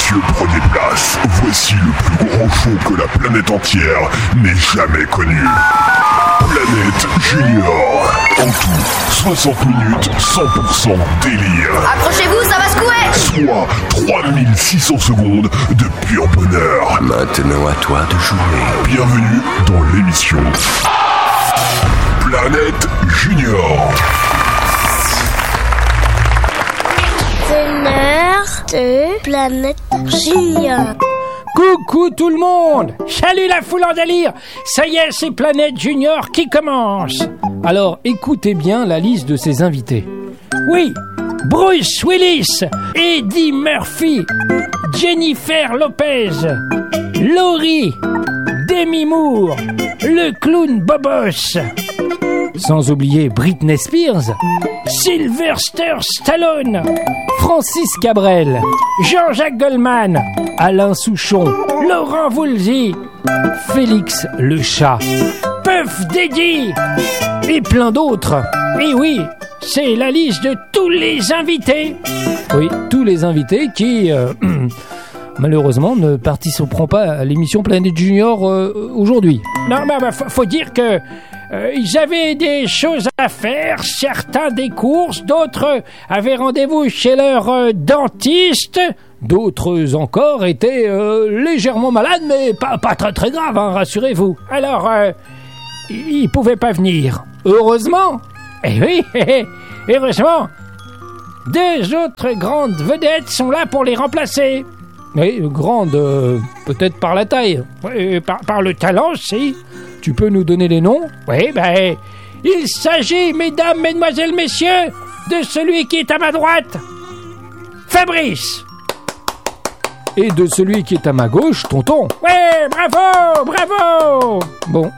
messieurs, prenez place. Voici le plus grand show que la planète entière n'ait jamais connu. Planète Junior. En tout, 60 minutes, 100% délire. Accrochez-vous, ça va secouer. Soit 3600 secondes de pur bonheur. Maintenant à toi de jouer. Bienvenue dans l'émission Planète Junior. C'est l'heure de Planète Junior. Coucou tout le monde! Salut la foule en délire! Ça y est, c'est Planète Junior qui commence! Alors, écoutez bien la liste de ces invités. Oui, Bruce Willis, Eddie Murphy, Jennifer Lopez, Laurie, Demi Moore, le clown Bobos. Sans oublier Britney Spears, Sylvester Stallone, Francis Cabrel, Jean-Jacques Goldman, Alain Souchon, Laurent Voulzy, Félix le chat, Puff Daddy et plein d'autres. Et oui, c'est la liste de tous les invités. Oui, tous les invités qui, malheureusement, ne participeront pas à l'émission Planète Junior aujourd'hui. Non, mais faut dire que ils avaient des choses à faire, certains des courses, d'autres avaient rendez-vous chez leur dentiste, d'autres encore étaient légèrement malades, mais pas très très grave, hein, rassurez-vous. Alors, ils pouvaient pas venir. Heureusement. Eh oui, heureusement. Deux autres grandes vedettes sont là pour les remplacer. Oui, grandes, peut-être par la taille, par le talent, si. Tu peux nous donner les noms? Oui, il s'agit, mesdames, mesdemoiselles, messieurs, de celui qui est à ma droite, Fabrice. Et de celui qui est à ma gauche, Tonton. Ouais, bravo. Bon,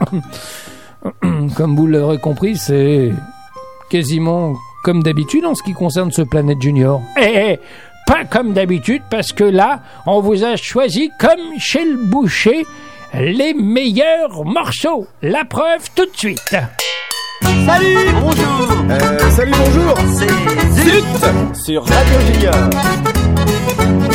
comme vous l'aurez compris, c'est quasiment comme d'habitude en ce qui concerne ce Planète Junior. Pas comme d'habitude, parce que là, on vous a choisi, comme chez le boucher, les meilleurs morceaux. La preuve tout de suite. Salut, bonjour. Salut, bonjour. C'est Zut sur Radio Junior.